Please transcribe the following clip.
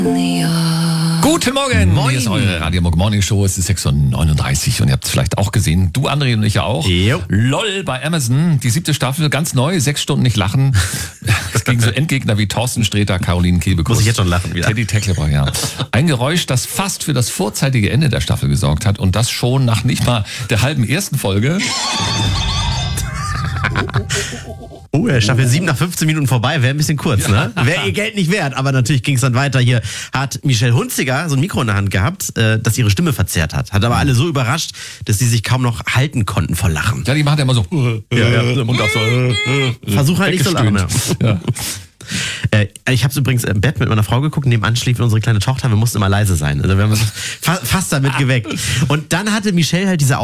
Guten Morgen, Moin. Hier ist eure Radio Morning Show, es ist 6:39 Uhr und ihr habt es vielleicht auch gesehen, du André und ich ja auch. Jo. LOL bei Amazon, die 7. Staffel, ganz neu, 6 Stunden nicht lachen. Es gegen so Endgegner wie Thorsten Sträter, Caroline Kebekus. Muss ich jetzt schon lachen wieder. Teddy Tecklebrach, ja. Ein Geräusch, das fast für das vorzeitige Ende der Staffel gesorgt hat und das schon nach nicht mal der halben ersten Folge. Oh, Staffel 7 nach 15 Minuten vorbei, wäre ein bisschen kurz, ne? Wäre ihr Geld nicht wert, aber natürlich ging es dann weiter. Hier hat Michelle Hunziker so ein Mikro in der Hand gehabt, das ihre Stimme verzerrt hat. Hat aber alle so überrascht, dass sie sich kaum noch halten konnten vor Lachen. Ja, die macht ja immer so. Der Mund auf so. Versuch halt nicht so lachen. Ja. Ich habe übrigens im Bett mit meiner Frau geguckt, nebenan schlief unsere kleine Tochter, wir mussten immer leise sein. Also wir haben uns fast damit geweckt. Und dann hatte Michelle halt diese